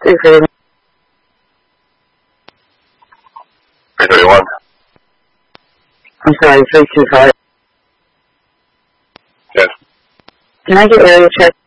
331. 331. I'm sorry, 325. Yes. Can I get area check